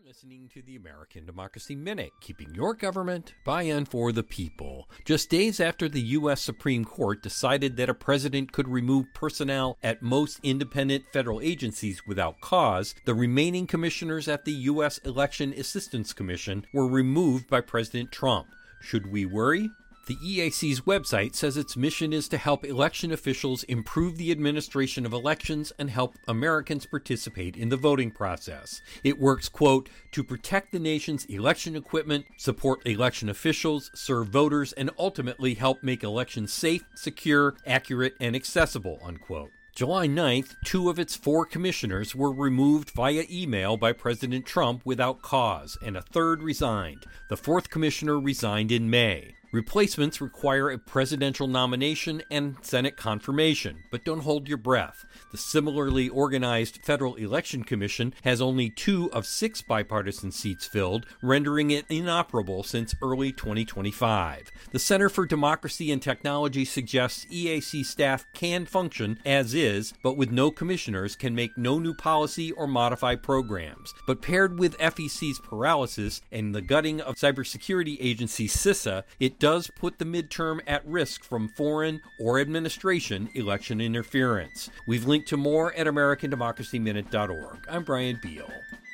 Listening to the American Democracy Minute, keeping your government by and for the people. Just days after the U.S. Supreme Court decided that a president could remove personnel at most independent federal agencies without cause, the remaining commissioners at the U.S. Election Assistance Commission were removed by President Trump. Should we worry? The EAC's website says its mission is to help election officials improve the administration of elections and help Americans participate in the voting process. It works, quote, to protect the nation's election equipment, support election officials, serve voters, and ultimately help make elections safe, secure, accurate, and accessible, unquote. July 9th, 2 of its 4 commissioners were removed via email by President Trump without cause, and a third resigned. The 4th commissioner resigned in May. Replacements require a presidential nomination and Senate confirmation, but don't hold your breath. The similarly organized Federal Election Commission has only 2 of 6 bipartisan seats filled, rendering it inoperable since early 2025. The Center for Democracy and Technology suggests EAC staff can function as is, but with no commissioners can make no new policy or modify programs. But paired with FEC's paralysis and the gutting of cybersecurity agency CISA, it does put the midterm at risk from foreign or administration election interference. We've linked to more at AmericanDemocracyMinute.org. I'm Brian Beal.